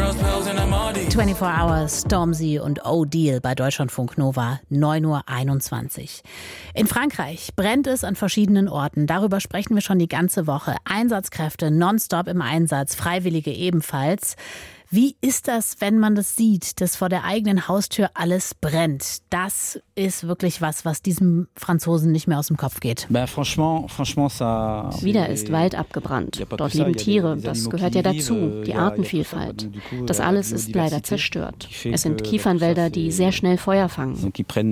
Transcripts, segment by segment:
24 Hours, Stormzy und O'Deal bei Deutschlandfunk Nova, 9:21 Uhr. In Frankreich brennt es an verschiedenen Orten. Darüber sprechen wir schon die ganze Woche. Einsatzkräfte nonstop im Einsatz, Freiwillige ebenfalls. Wie ist das, wenn man das sieht, dass vor der eigenen Haustür alles brennt? Das ist wirklich was diesem Franzosen nicht mehr aus dem Kopf geht. Wieder ist Wald abgebrannt. Dort leben Tiere, das gehört ja dazu, die Artenvielfalt. Das alles ist leider zerstört. Es sind Kiefernwälder, die sehr schnell Feuer fangen.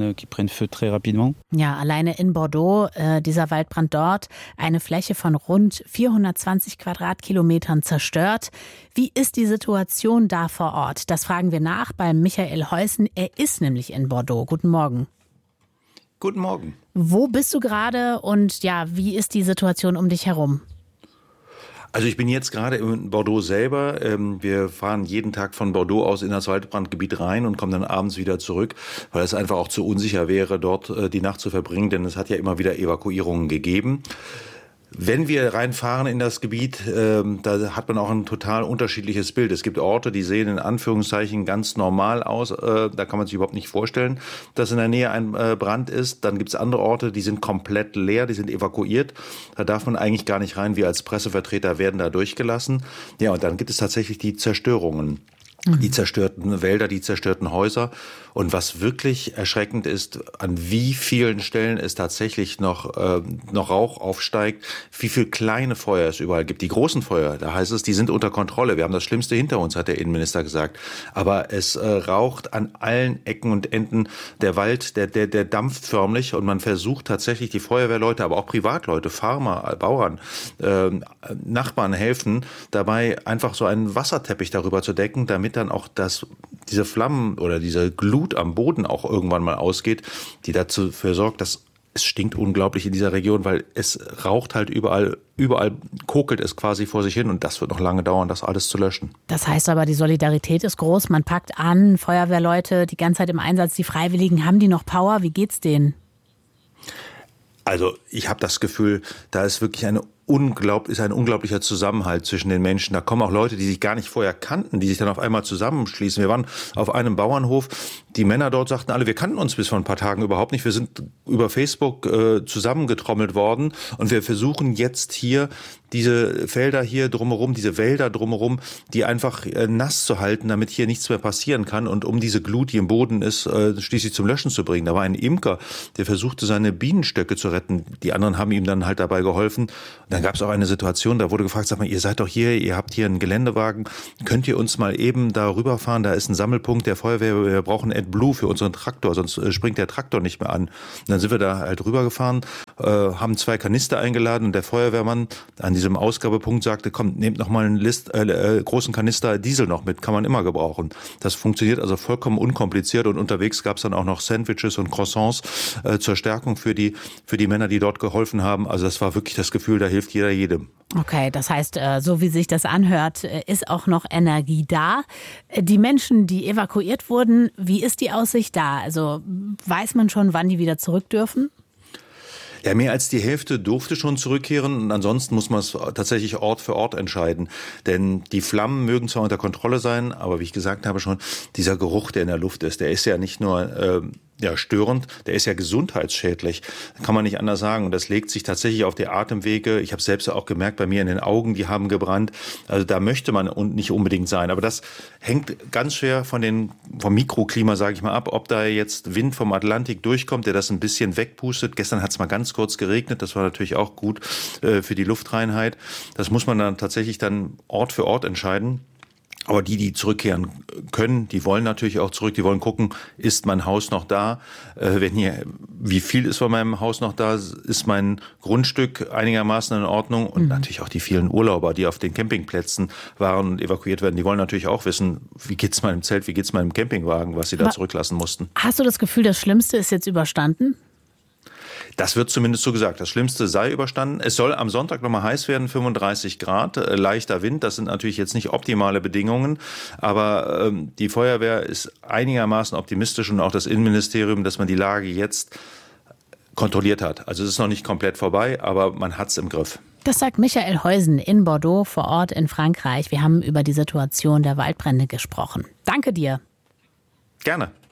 Ja, alleine in Bordeaux, dieser Waldbrand dort, eine Fläche von rund 420 Quadratkilometern zerstört. Wie ist die Situation da vor Ort? Das fragen wir nach bei Michael Heusen. Er ist nämlich in Bordeaux. Guten Morgen. Guten Morgen. Wo bist du gerade und ja, wie ist die Situation um dich herum? Also ich bin jetzt gerade in Bordeaux selber. Wir fahren jeden Tag von Bordeaux aus in das Waldbrandgebiet rein und kommen dann abends wieder zurück, weil es einfach auch zu unsicher wäre, dort die Nacht zu verbringen, denn es hat ja immer wieder Evakuierungen gegeben. Wenn wir reinfahren in das Gebiet, da hat man auch ein total unterschiedliches Bild. Es gibt Orte, die sehen in Anführungszeichen ganz normal aus. Da kann man sich überhaupt nicht vorstellen, dass in der Nähe ein Brand ist. Dann gibt es andere Orte, die sind komplett leer, die sind evakuiert. Da darf man eigentlich gar nicht rein. Wir als Pressevertreter werden da durchgelassen. Ja, und dann gibt es tatsächlich die Zerstörungen. Die zerstörten Wälder, die zerstörten Häuser. Und was wirklich erschreckend ist, an wie vielen Stellen es tatsächlich noch Rauch aufsteigt, wie viel kleine Feuer es überall gibt. Die großen Feuer, da heißt es, die sind unter Kontrolle. Wir haben das Schlimmste hinter uns, hat der Innenminister gesagt. Aber es raucht an allen Ecken und Enden. Der Wald, der dampft förmlich und man versucht tatsächlich, die Feuerwehrleute, aber auch Privatleute, Farmer, Bauern, Nachbarn helfen, dabei einfach so einen Wasserteppich darüber zu decken, damit dann auch diese Flammen oder diese Glut am Boden auch irgendwann mal ausgeht, die dazu sorgt, dass es stinkt unglaublich in dieser Region, weil es raucht halt überall kokelt es quasi vor sich hin und das wird noch lange dauern, das alles zu löschen. Das heißt aber, die Solidarität ist groß, man packt an, Feuerwehrleute die ganze Zeit im Einsatz, die Freiwilligen, haben die noch Power? Wie geht's denen? Also ich habe das Gefühl, da ist wirklich ein unglaublicher Zusammenhalt zwischen den Menschen. Da kommen auch Leute, die sich gar nicht vorher kannten, die sich dann auf einmal zusammenschließen. Wir waren auf einem Bauernhof, die Männer dort sagten alle, wir kannten uns bis vor ein paar Tagen überhaupt nicht. Wir sind über Facebook zusammengetrommelt worden und wir versuchen jetzt hier diese Felder hier drumherum, diese Wälder drumherum, die einfach nass zu halten, damit hier nichts mehr passieren kann und um diese Glut, die im Boden ist, schließlich zum Löschen zu bringen. Da war ein Imker, der versuchte, seine Bienenstöcke zu retten. Die anderen haben ihm dann halt dabei geholfen. Dann gab es auch eine Situation, da wurde gefragt, sag mal, ihr seid doch hier, ihr habt hier einen Geländewagen, könnt ihr uns mal eben da rüberfahren? Da ist ein Sammelpunkt der Feuerwehr, wir brauchen AdBlue für unseren Traktor, sonst springt der Traktor nicht mehr an. Und dann sind wir da halt rübergefahren, haben 2 Kanister eingeladen und der Feuerwehrmann an diesem Ausgabepunkt sagte, komm, nehmt noch mal einen großen Kanister Diesel noch mit, kann man immer gebrauchen. Das funktioniert also vollkommen unkompliziert und unterwegs gab es dann auch noch Sandwiches und Croissants zur Stärkung für die Männer, die dort geholfen haben. Also das war wirklich das Gefühl, da hilft jeder jedem. Okay, das heißt, so wie sich das anhört, ist auch noch Energie da. Die Menschen, die evakuiert wurden, wie ist die Aussicht da? Also weiß man schon, wann die wieder zurück dürfen? Ja, mehr als die Hälfte durfte schon zurückkehren und ansonsten muss man es tatsächlich Ort für Ort entscheiden. Denn die Flammen mögen zwar unter Kontrolle sein, aber wie ich gesagt habe schon, dieser Geruch, der in der Luft ist, der ist ja nicht nur störend, der ist ja gesundheitsschädlich. Kann man nicht anders sagen. Und das legt sich tatsächlich auf die Atemwege. Ich habe es selbst auch gemerkt, bei mir in den Augen, die haben gebrannt. Also da möchte man nicht unbedingt sein. Aber das hängt ganz schwer vom Mikroklima, sage ich mal, ab, ob da jetzt Wind vom Atlantik durchkommt, der das ein bisschen wegpustet. Gestern hat es mal ganz kurz geregnet. Das war natürlich auch gut für die Luftreinheit. Das muss man dann tatsächlich Ort für Ort entscheiden. Aber die zurückkehren können, die wollen natürlich auch zurück, die wollen gucken, ist mein Haus noch da? Wie viel ist von meinem Haus noch da? Ist mein Grundstück einigermaßen in Ordnung? Und natürlich auch die vielen Urlauber, die auf den Campingplätzen waren und evakuiert werden, die wollen natürlich auch wissen, wie geht's meinem Zelt, wie geht's meinem Campingwagen, was sie da zurücklassen mussten. Hast du das Gefühl, das Schlimmste ist jetzt überstanden? Das wird zumindest so gesagt. Das Schlimmste sei überstanden. Es soll am Sonntag nochmal heiß werden, 35 Grad, leichter Wind. Das sind natürlich jetzt nicht optimale Bedingungen. Aber die Feuerwehr ist einigermaßen optimistisch und auch das Innenministerium, dass man die Lage jetzt kontrolliert hat. Also es ist noch nicht komplett vorbei, aber man hat es im Griff. Das sagt Michael Heusen in Bordeaux vor Ort in Frankreich. Wir haben über die Situation der Waldbrände gesprochen. Danke dir. Gerne.